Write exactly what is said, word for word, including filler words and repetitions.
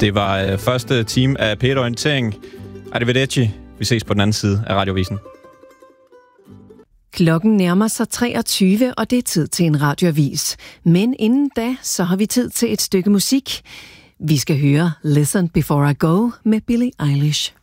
Det var øh, første time af P et-orientering. Arrivederci. Vi ses på den anden side af Radiovisen. Klokken nærmer sig treogtyve, og det er tid til en radioavis. Men inden da, så har vi tid til et stykke musik. Vi skal høre Listen Before I Go med Billie Eilish.